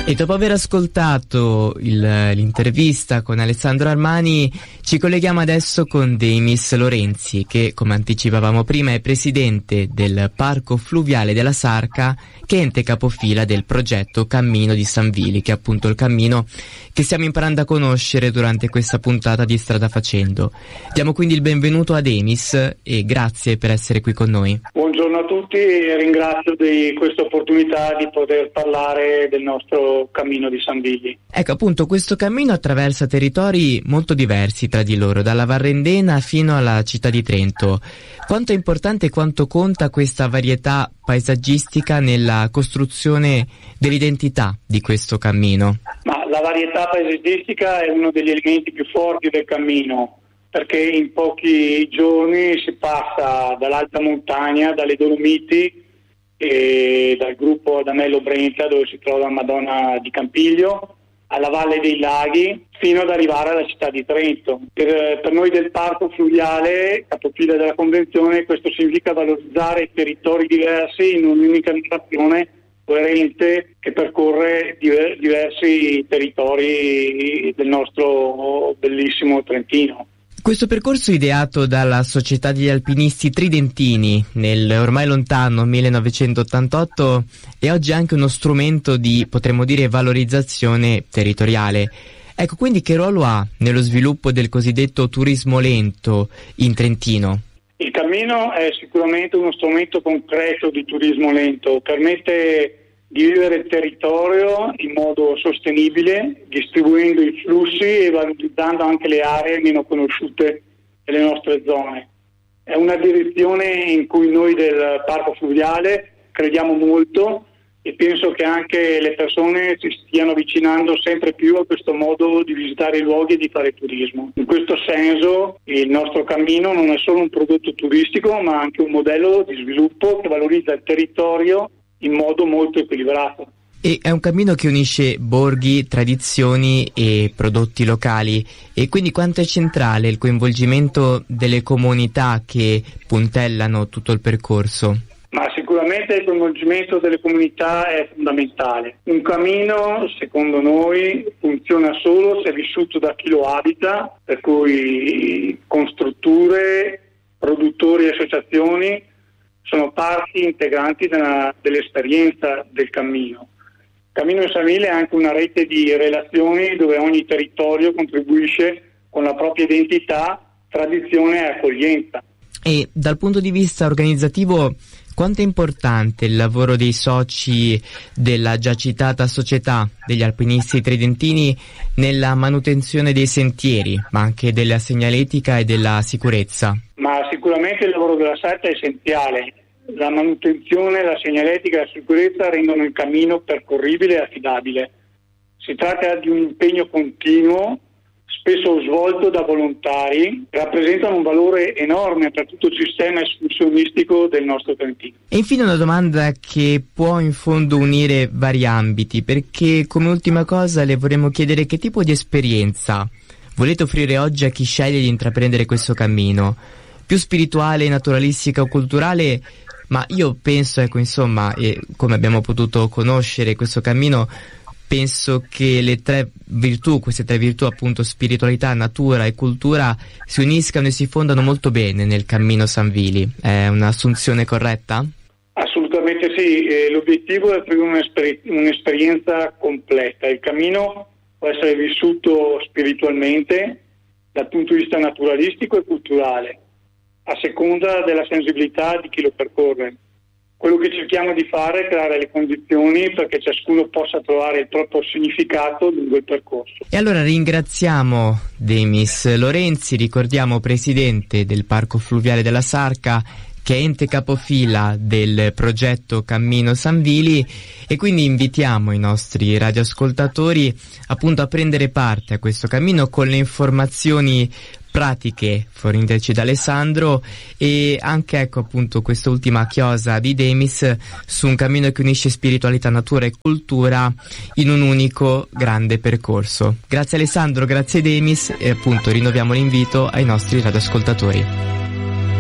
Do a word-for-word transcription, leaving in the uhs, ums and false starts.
E dopo aver ascoltato il, l'intervista con Alessandro Armani, ci colleghiamo adesso con Demis Lorenzi, che, come anticipavamo prima, è presidente del Parco Fluviale della Sarca, che è ente capofila del progetto Cammino di San Vili, che è appunto il cammino che stiamo imparando a conoscere durante questa puntata di Strada Facendo. Diamo quindi il benvenuto a Demis e grazie per essere qui con noi. Buongiorno a tutti e ringrazio di questa opportunità di poter parlare del nostro Cammino di San Vili. Ecco, appunto, questo cammino attraversa territori molto diversi tra di loro, dalla Varrendena fino alla città di Trento. Quanto è importante e quanto conta questa varietà paesaggistica nella costruzione dell'identità di questo cammino? Ma la varietà paesaggistica è uno degli elementi più forti del cammino, perché in pochi giorni si passa dall'alta montagna, dalle Dolomiti e dal gruppo Adamello Brenta, dove si trova Madonna di Campiglio, alla Valle dei Laghi, fino ad arrivare alla città di Trento. Per, per noi del Parco Fluviale, capofila della Convenzione, questo significa valorizzare territori diversi in un'unica narrazione coerente che percorre diver, diversi territori del nostro bellissimo Trentino. Questo percorso ideato dalla Società degli Alpinisti Tridentini nel ormai lontano millenovecentottantotto è oggi anche uno strumento di, potremmo dire, valorizzazione territoriale. Ecco, quindi che ruolo ha nello sviluppo del cosiddetto turismo lento in Trentino? Il cammino è sicuramente uno strumento concreto di turismo lento, permette di vivere il territorio in modo sostenibile, distribuendo i flussi e valorizzando anche le aree meno conosciute delle nostre zone. È una direzione in cui noi del Parco Fluviale crediamo molto e penso che anche le persone si stiano avvicinando sempre più a questo modo di visitare i luoghi e di fare turismo. In questo senso il nostro cammino non è solo un prodotto turistico, ma anche un modello di sviluppo che valorizza il territorio in modo molto equilibrato. E è un cammino che unisce borghi, tradizioni e prodotti locali, e quindi quanto è centrale il coinvolgimento delle comunità che puntellano tutto il percorso? Ma sicuramente il coinvolgimento delle comunità è fondamentale. Un cammino, secondo noi, funziona solo se è vissuto da chi lo abita, per cui con strutture, produttori e associazioni sono parti integranti della, dell'esperienza del cammino. Il Cammino di San Vili è anche una rete di relazioni dove ogni territorio contribuisce con la propria identità, tradizione e accoglienza. E dal punto di vista organizzativo, quanto è importante il lavoro dei soci della già citata Società degli Alpinisti Tridentini nella manutenzione dei sentieri, ma anche della segnaletica e della sicurezza? Ma sicuramente il lavoro della S A T è essenziale. La manutenzione, la segnaletica e la sicurezza rendono il cammino percorribile e affidabile. Si tratta di un impegno continuo, spesso svolto da volontari, che rappresentano un valore enorme per tutto il sistema escursionistico del nostro Trentino. E infine una domanda che può in fondo unire vari ambiti, perché come ultima cosa le vorremmo chiedere che tipo di esperienza volete offrire oggi a chi sceglie di intraprendere questo cammino? Più spirituale, naturalistica o culturale? Ma io penso, ecco, insomma, e come abbiamo potuto conoscere questo cammino, penso che le tre virtù, queste tre virtù appunto spiritualità, natura e cultura, si uniscano e si fondano molto bene nel Cammino San Vili. È un'assunzione corretta? Assolutamente sì, eh, l'obiettivo è proprio un'esper- un'esperienza completa. Il cammino può essere vissuto spiritualmente dal punto di vista naturalistico e culturale, a seconda della sensibilità di chi lo percorre. Quello che cerchiamo di fare è creare le condizioni perché ciascuno possa trovare il proprio significato lungo il percorso. E allora ringraziamo Demis Lorenzi, ricordiamo presidente del Parco Fluviale della Sarca, che è ente capofila del progetto Cammino San Vili, e quindi invitiamo i nostri radioascoltatori appunto a prendere parte a questo cammino con le informazioni pratiche forniteci da Alessandro, e anche ecco appunto quest'ultima chiosa di Demis su un cammino che unisce spiritualità, natura e cultura in un unico grande percorso. Grazie Alessandro, grazie Demis, e appunto rinnoviamo l'invito ai nostri radioascoltatori.